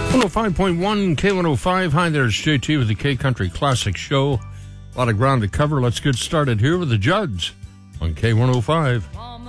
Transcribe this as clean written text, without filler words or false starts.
105.1 K105. Hi there, it's JT with the K Country Classic Show. A lot of ground to cover. Let's get started here with the Judds on K105.